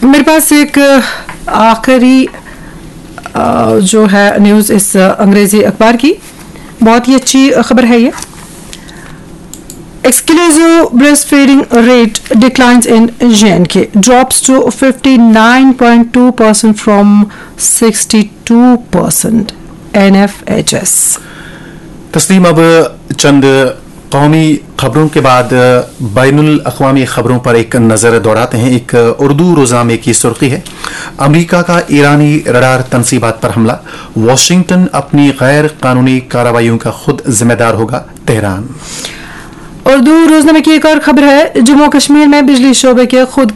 मेरे पास एक आखिरी जो है न्यूज़ इस अंग्रेज़ी अखबार की, बहुत ही अच्छी खबर है ये। Exclusive breastfeeding rate declines in J&K, drops to 59.2% from 62%. NFHS। तस्लीम, अब चंद कौमी खबरों के बाद बैनुल अक़वामी खबरों पर एक नज़र दौड़ाते हैं। एक उर्दू रोज़नामे की सुर्खी है, अमेरिका का ईरानी रडार तनसीबात पर हमला, वाशिंगटन अपनी गैर कानूनी कार्रवाइयों का खुद जिम्मेदार होगा, तेहरान। उर्दू रोजनामे की एक और खबर है, जम्मू कश्मीर में बिजली शोबे के खुद